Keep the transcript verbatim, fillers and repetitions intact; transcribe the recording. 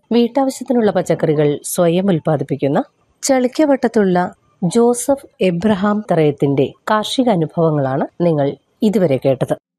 വീട്ടാവശ്യത്തിനുള്ള പച്ചക്കറികൾ സ്വയം ഉൽപ്പാദിപ്പിക്കുന്ന ചളിക്കവട്ടത്തുള്ള ജോസഫ് എബ്രഹാം തറയത്തിന്റെ കാർഷിക അനുഭവങ്ങളാണ് നിങ്ങൾ ഇതുവരെ കേട്ടത്.